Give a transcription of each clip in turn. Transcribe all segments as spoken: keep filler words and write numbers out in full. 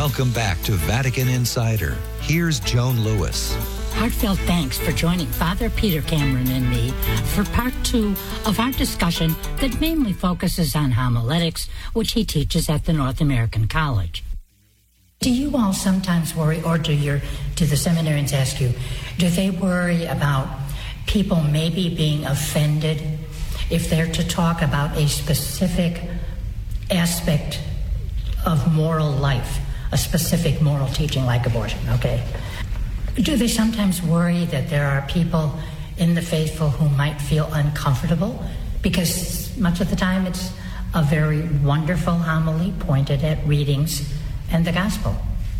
Welcome back to Vatican Insider. Here's Joan Lewis. Heartfelt thanks for joining Father Peter Cameron and me for part two of our discussion that mainly focuses on homiletics, which he teaches at the North American College. Do you all sometimes worry, or do your do the seminarians ask you, do they worry about people maybe being offended if they're to talk about a specific aspect of moral life, a specific moral teaching like abortion, okay? Do they sometimes worry that there are people in the faithful who might feel uncomfortable? Because much of the time it's a very wonderful homily pointed at readings and the gospel.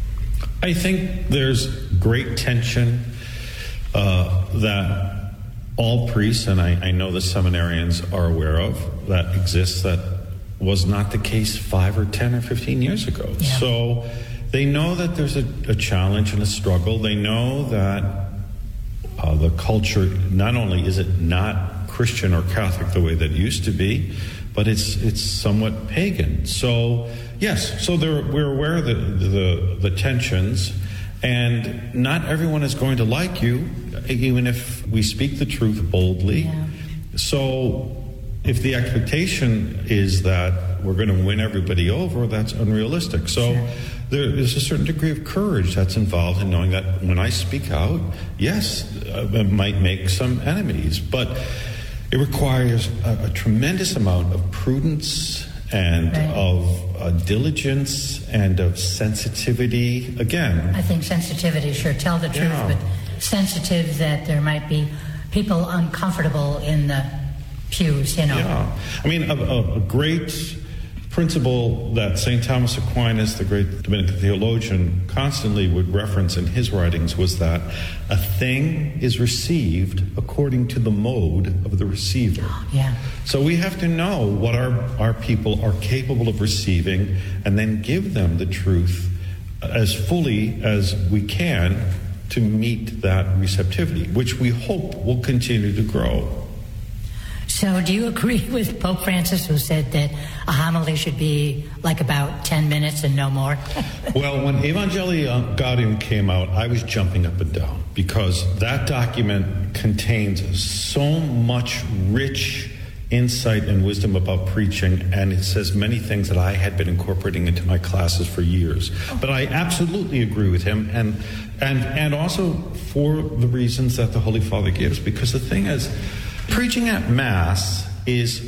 I think there's great tension uh, that all priests, and I, I know the seminarians are aware of, that exists, that was not the case five or ten or fifteen years ago. Yeah. So they know that there's a, a challenge and a struggle. They know that uh, the culture, not only is it not Christian or Catholic the way that it used to be, but it's it's somewhat pagan. So yes, so we're aware of the, the the tensions, and not everyone is going to like you, even if we speak the truth boldly. Yeah. So if the expectation is that we're going to win everybody over, that's unrealistic. So sure. There is a certain degree of courage that's involved in knowing that when I speak out, yes, uh, it might make some enemies, but it requires a, a tremendous amount of prudence and right. of uh, diligence and of sensitivity. Again, I think sensitivity, sure, tell the truth, Yeah. but sensitive that there might be people uncomfortable in the pews, you know. Yeah. I mean, a, a, a great principle that Saint Thomas Aquinas, the great Dominican theologian, constantly would reference in his writings was that a thing is received according to the mode of the receiver. Yeah. So we have to know what our, our people are capable of receiving and then give them the truth as fully as we can to meet that receptivity, which we hope will continue to grow. So do you agree with Pope Francis, who said that a homily should be like about ten minutes and no more? Well, when Evangelii Gaudium came out, I was jumping up and down because that document contains so much rich insight and wisdom about preaching, and it says many things that I had been incorporating into my classes for years. But I absolutely agree with him, and and and also for the reasons that the Holy Father gives, because the thing is, preaching at Mass is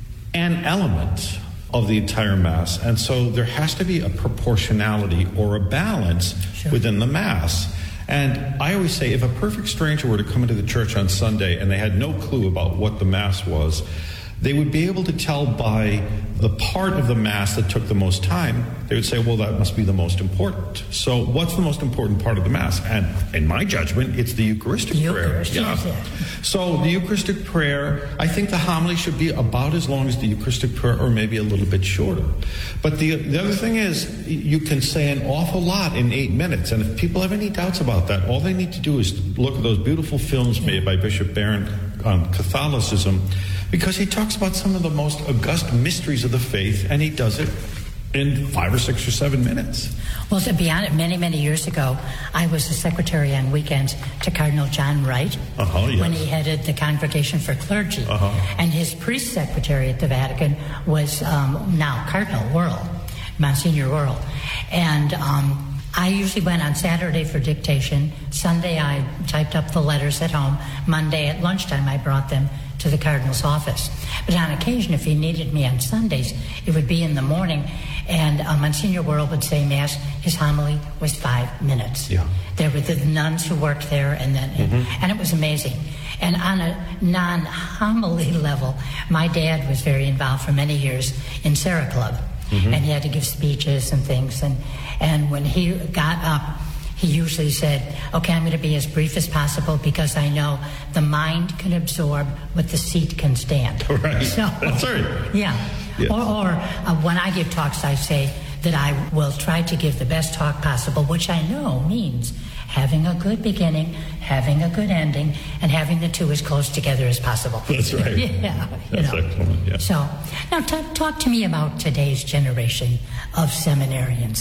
an element of the entire Mass, and so there has to be a proportionality or a balance Sure. within the Mass. And I always say, if a perfect stranger were to come into the church on Sunday and they had no clue about what the Mass was, they would be able to tell by the part of the Mass that took the most time. They would say, well, that must be the most important. So what's the most important part of the Mass? And in my judgment, it's the Eucharistic Eucharist, prayer. yes, Yeah. yes. So the Eucharistic prayer, I think the homily should be about as long as the Eucharistic prayer, or maybe a little bit shorter. But the, the other thing is, you can say an awful lot in eight minutes. And if people have any doubts about that, all they need to do is look at those beautiful films made by Bishop Barron on Catholicism, because he talks about some of the most august mysteries of the faith, and he does it in five or six or seven minutes. Well, to be honest, many, many years ago, I was the secretary on weekends to Cardinal John Wright Uh-huh, yes. when he headed the Congregation for Clergy. Uh-huh. And his priest secretary at the Vatican was um, now Cardinal Wuerl, Monsignor Wuerl. And um, I usually went on Saturday for dictation. Sunday, I typed up the letters at home. Monday at lunchtime, I brought them to the Cardinal's office. But on occasion, if he needed me on Sundays, it would be in the morning, and uh, Monsignor Wuerl would say Mass. His homily was five minutes. Yeah. There were the nuns who worked there, and then Mm-hmm. and it was amazing. And on a non-homily level, my dad was very involved for many years in Sarah Club, Mm-hmm. and he had to give speeches and things. And and when he got up, he usually said, okay, I'm going to be as brief as possible because I know the mind can absorb what the seat can stand. Right. So, That's right. Yeah. Yes. Or, or uh, when I give talks, I say that I will try to give the best talk possible, which I know means having a good beginning, having a good ending, and having the two as close together as possible. That's right. Yeah. You That's know. excellent, yeah. So, now t- talk to me about today's generation of seminarians.